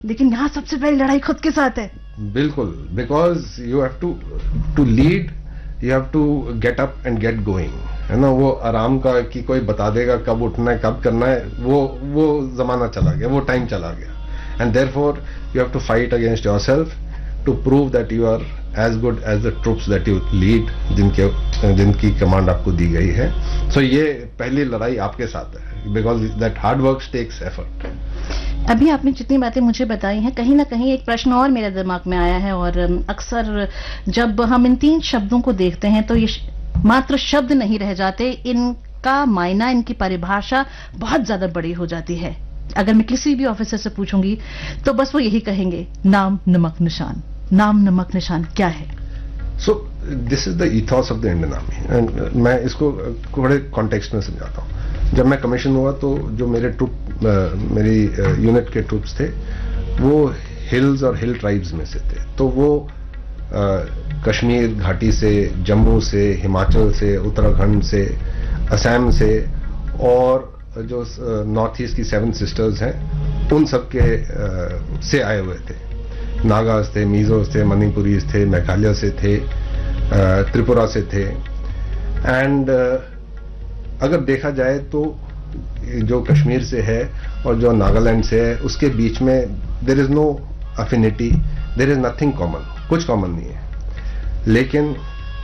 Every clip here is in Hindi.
लेकिन यहाँ सबसे पहली लड़ाई खुद के साथ है। बिल्कुल, because you have to lead, you have to get up and get going, है ना। वो आराम का कि कोई बता देगा कब उठना है कब करना है, वो जमाना चला गया, वो टाइम चला गया। And therefore you have to fight against yourself to prove that you are as good as the troops that you lead, जिनकी कमांड आपको दी गई है। सो ये पहली लड़ाई आपके साथ है, because that hard work takes effort. अभी आपने जितनी बातें मुझे बताई हैं, कहीं ना कहीं एक प्रश्न और मेरे दिमाग में आया है, और अक्सर जब हम इन 3 शब्दों को देखते हैं तो ये मात्र शब्द नहीं रह जाते, इनका मायना, इनकी परिभाषा बहुत ज्यादा बड़ी हो जाती है। अगर मैं किसी भी ऑफिसर से पूछूंगी तो बस वो यही कहेंगे, नाम नमक निशान। नाम नमक निशान क्या है? So this is the ईथॉस of the Indian army, and मैं इसको थोड़े कॉन्टेक्स्ट में समझाता हूँ। जब मैं कमीशन हुआ तो जो मेरी यूनिट के ट्रूप्स थे वो हिल्स और हिल ट्राइब्स में से थे। तो वो कश्मीर घाटी से, जम्मू से, हिमाचल से, उत्तराखंड से, असम से, और जो नॉर्थ ईस्ट की 7 सिस्टर्स हैं उन सब के से आए हुए थे। नागाज थे, मिजोस थे, मणिपुरीज थे, मेघालय से थे, त्रिपुरा से थे। एंड अगर देखा जाए तो जो कश्मीर से है और जो नागालैंड से है उसके बीच में there is no affinity, there is nothing common, कुछ कॉमन नहीं है। लेकिन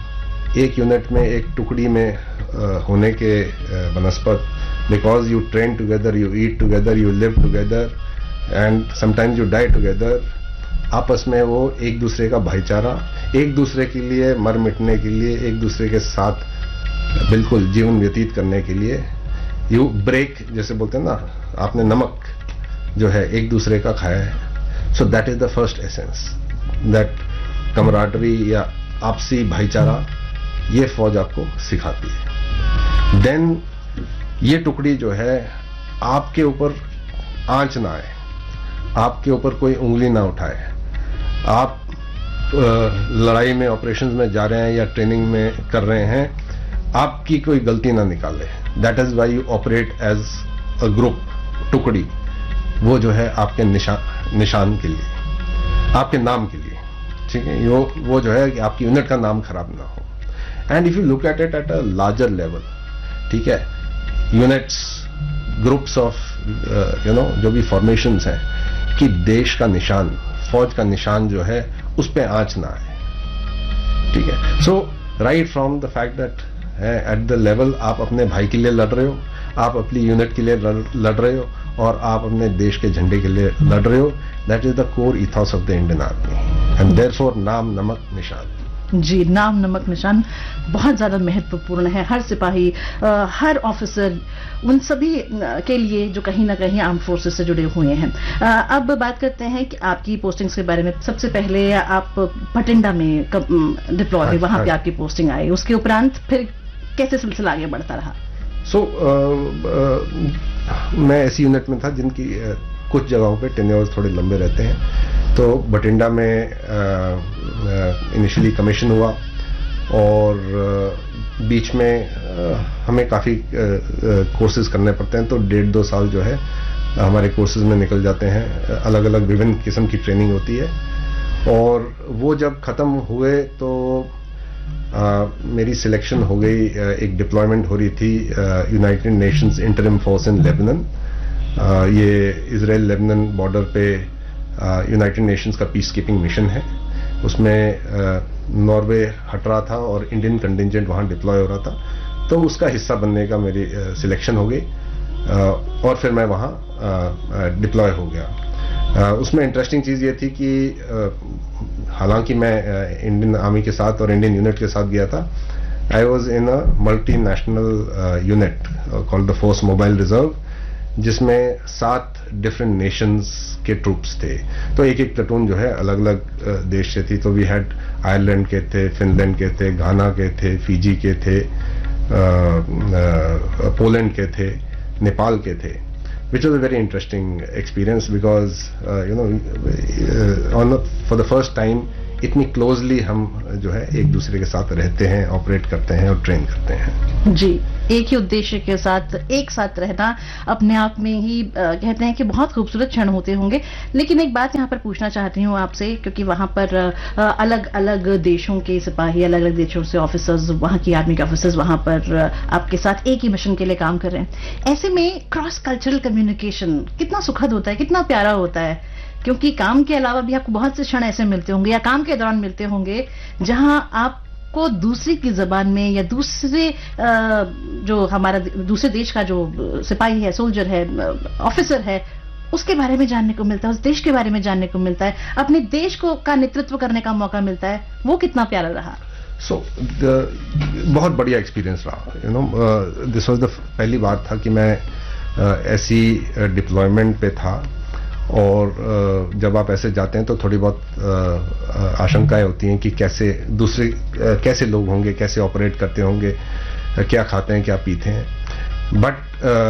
एक यूनिट में, एक टुकड़ी में होने के बनस्पत, because you train together, you eat together, you live together and sometimes you die together, आपस में वो एक दूसरे का भाईचारा, एक दूसरे के लिए मर मिटने के लिए, एक दूसरे के साथ बिल्कुल जीवन व्यतीत करने के लिए, यू ब्रेक, जैसे बोलते हैं ना, आपने नमक जो है एक दूसरे का खाया है। So that is the first essence, that camaraderie या आपसी भाईचारा, ये फौज आपको सिखाती है। देन ये टुकड़ी जो है आपके ऊपर आंच ना आए, आपके ऊपर कोई उंगली ना उठाए। आप लड़ाई में, ऑपरेशंस में जा रहे हैं या ट्रेनिंग में कर रहे हैं, आपकी कोई गलती ना निकाले। That is why you operate as a group, टुकड़ी। वो जो है आपके निशान के लिए, आपके नाम के लिए, ठीक है। वो जो है कि आपकी यूनिट का नाम खराब ना हो। And if you look at it at a larger level, ठीक है, यूनिट्स, ग्रुप्स ऑफ जो भी फॉर्मेशंस हैं, कि देश का निशान, फौज का निशान जो है उस पे आंच ना आए, ठीक है। सो right from the fact that at the level आप अपने भाई के लिए लड़ रहे हो, आप अपनी यूनिट के लिए लड़ रहे हो, और आप अपने देश के झंडे के लिए लड़ रहे हो, that is the core ethos of the Indian army, and therefore नाम नमक निशान। जी, नाम नमक निशान बहुत ज्यादा महत्वपूर्ण है। हर सिपाही, हर ऑफिसर, उन सभी के लिए जो कहीं ना कहीं आर्म फोर्सेस से जुड़े हुए हैं। अब बात करते हैं कि आपकी पोस्टिंग्स के बारे में। सबसे पहले आप भटिंडा में डिप्लॉय हुए, वहां पे आपकी पोस्टिंग आई। उसके उपरांत फिर कैसे सिलसिला आगे बढ़ता रहा? मैं ऐसी यूनिट में था जिनकी कुछ जगहों पे टेन्योर्स थोड़े लंबे रहते हैं। तो भटिंडा में इनिशियली कमीशन हुआ, और बीच में हमें काफ़ी कोर्सेज करने पड़ते हैं। तो 1.5-2 साल जो है हमारे कोर्सेज में निकल जाते हैं। अलग अलग विभिन्न किस्म की ट्रेनिंग होती है, और वो जब ख़त्म हुए तो मेरी सिलेक्शन हो गई। एक डिप्लॉयमेंट हो रही थी United Nations interim force in Lebanon. ये इजराइल लेबनान बॉर्डर पे यूनाइटेड नेशंस का पीस कीपिंग मिशन है। उसमें नॉर्वे हट रहा था और इंडियन कंटिजेंट वहाँ डिप्लॉय हो रहा था। तो उसका हिस्सा बनने का मेरी सिलेक्शन हो गई, और फिर मैं वहाँ डिप्लॉय हो गया। उसमें इंटरेस्टिंग चीज़ ये थी कि हालांकि मैं इंडियन आर्मी के साथ और इंडियन यूनिट के साथ गया था, I was in a multinational unit called the force mobile reserve, जिसमें 7 डिफरेंट नेशंस के ट्रूप्स थे। तो एक एक प्लेटून जो है अलग अलग देश से थी। तो वी हैड आयरलैंड के थे, फिनलैंड के थे, घाना के थे, फिजी के थे, पोलैंड के थे, नेपाल के थे, which was a very interesting experience because for the first time इतनी क्लोजली हम जो है एक दूसरे के साथ रहते हैं, ऑपरेट करते हैं और ट्रेन करते हैं। जी, एक ही उद्देश्य के साथ एक साथ रहना अपने आप में ही कहते हैं कि बहुत खूबसूरत क्षण होते होंगे। लेकिन एक बात यहाँ पर पूछना चाहती हूँ आपसे, क्योंकि वहां पर अलग अलग देशों के सिपाही, अलग अलग देशों से ऑफिसर्स, वहां की आर्मी के ऑफिसर्स वहां पर आपके साथ एक ही मिशन के लिए काम कर रहे हैं। ऐसे में क्रॉस कल्चरल कम्युनिकेशन कितना सुखद होता है, कितना प्यारा होता है, क्योंकि काम के अलावा भी आपको बहुत से क्षण ऐसे मिलते होंगे या काम के दौरान मिलते होंगे जहां आपको दूसरी की जबान में या दूसरे जो हमारा दूसरे देश का जो सिपाही है, सोल्जर है, ऑफिसर है, उसके बारे में जानने को मिलता है, उस देश के बारे में जानने को मिलता है, अपने देश को का नेतृत्व करने का मौका मिलता है। वो कितना प्यारा रहा। बहुत बढ़िया एक्सपीरियंस रहा। दिस वाज द पहली बार था कि मैं ऐसी डिप्लॉयमेंट पे था, और जब आप ऐसे जाते हैं तो थोड़ी बहुत आशंकाएं होती हैं कि कैसे लोग होंगे, कैसे ऑपरेट करते होंगे, क्या खाते हैं, क्या पीते हैं। बट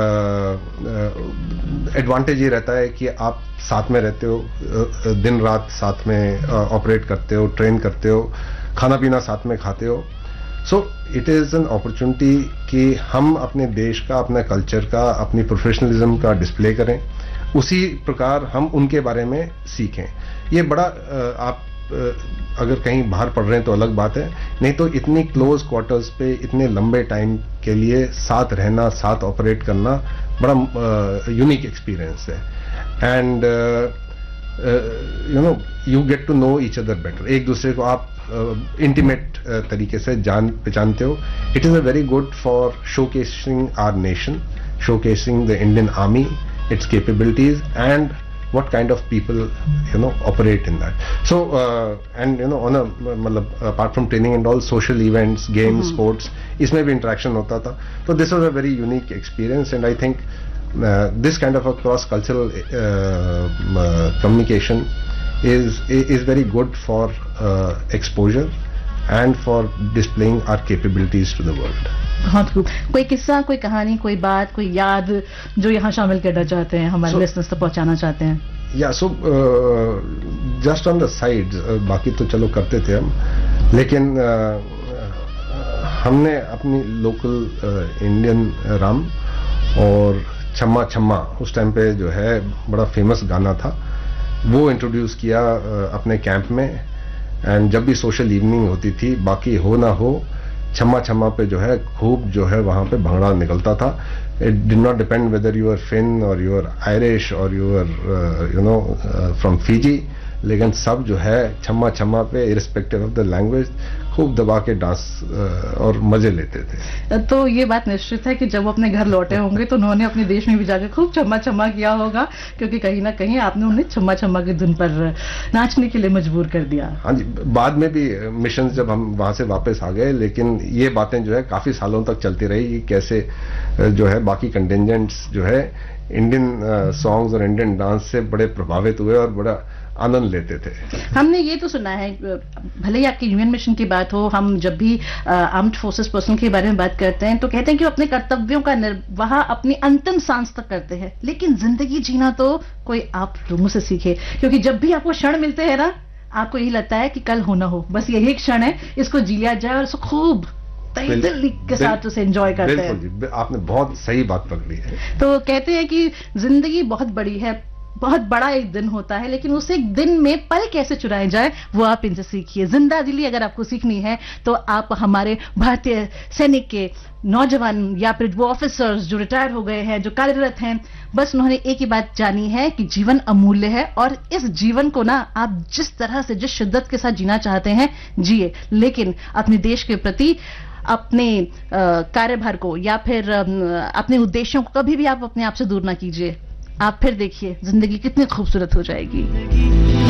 एडवांटेज ये रहता है कि आप साथ में रहते हो, दिन रात साथ में ऑपरेट करते हो, ट्रेन करते हो, खाना पीना साथ में खाते हो। So it is an opportunity कि हम अपने देश का, अपने कल्चर का, अपनी प्रोफेशनलिज्म का डिस्प्ले करें, उसी प्रकार हम उनके बारे में सीखें। ये बड़ा आप अगर कहीं बाहर पढ़ रहे हैं तो अलग बात है, नहीं तो इतनी क्लोज क्वार्टर्स पे इतने लंबे टाइम के लिए साथ रहना, साथ ऑपरेट करना बड़ा यूनिक एक्सपीरियंस है। And you get to know each other better. एक दूसरे को आप इंटीमेट तरीके से पहचानते हो। It is a very good for showcasing our nation, showcasing the Indian army, its capabilities, and what kind of people operate in that. So and on a apart from training and all, social events, games, sports, इसमें भी interaction होता था। So this was a very unique experience, and I think this kind of a cross cultural communication is very good for exposure and for displaying our capabilities to the world. बहुत खूब। कोई किस्सा, कोई कहानी, कोई बात, कोई याद जो यहाँ शामिल करना चाहते हैं, हमारे लिसनर्स तक पहुंचाना चाहते हैं? या so just on the side, बाकी तो चलो करते थे हम, लेकिन हमने अपनी लोकल इंडियन राम और छम्मा छम्मा, उस टाइम पे जो है बड़ा फेमस गाना था, वो इंट्रोड्यूस किया अपने कैंप में। एंड जब भी सोशल इवनिंग होती थी, बाकी हो ना हो, छम्मा छम्मा पे जो है खूब जो है वहां पे भंगड़ा निकलता था। It did not depend whether you are fin और यू आर आयरिश और यू आर फ्रॉम फीजी, लेकिन सब जो है छम्मा छम्मा पे इरिस्पेक्टिव ऑफ द लैंग्वेज खूब दबा के डांस और मजे लेते थे। तो ये बात निश्चित है कि जब वो अपने घर लौटे होंगे तो उन्होंने अपने देश में भी जाकर खूब छम्मा छम्मा किया होगा, क्योंकि कहीं ना कहीं आपने उन्हें छम्मा छम्मा की धुन पर नाचने के लिए मजबूर कर दिया। हाँ जी, बाद में भी मिशन जब हम वहां से वापस आ गए, लेकिन ये बातें जो है काफी सालों तक चलती रही कि कैसे जो है बाकी कंटिजेंट्स जो है इंडियन सॉन्ग्स और इंडियन डांस से बड़े प्रभावित हुए और बड़ा आनंद लेते थे। हमने ये तो सुना है, भले ही आपके यूएन मिशन की बात हो, हम जब भी आर्म्ड फोर्सेस पर्सन के बारे में बात करते हैं तो कहते हैं कि अपने कर्तव्यों का निर्वाह अपनी अंतिम सांस तक करते हैं, लेकिन जिंदगी जीना तो कोई आप लोगों से सीखे, क्योंकि जब भी आपको क्षण मिलते हैं ना, आपको यही लगता है कि कल हो ना हो, बस यही क्षण है, इसको जी लिया जाए और इसको खूब दिल के साथ उसे एंजॉय करते हैं। बिल्कुल जी, आपने बहुत सही बात पकड़ी है। तो कहते हैं कि जिंदगी बहुत बड़ी है, बहुत बड़ा एक दिन होता है, लेकिन उस एक दिन में पल कैसे चुराए जाए वो आप इनसे सीखिए। जिंदा दिली अगर आपको सीखनी है तो आप हमारे भारतीय सैनिक के नौजवान या फिर वो ऑफिसर्स जो रिटायर हो गए हैं, जो कार्यरत हैं, बस उन्होंने एक ही बात जानी है कि जीवन अमूल्य है और इस जीवन को ना आप जिस तरह से, जिस शिद्दत के साथ जीना चाहते हैं जिए, लेकिन अपने देश के प्रति अपने कार्यभार को या फिर अपने उद्देश्यों को कभी भी आप अपने आप से दूर ना कीजिए। आप फिर देखिए जिंदगी कितनी खूबसूरत हो जाएगी।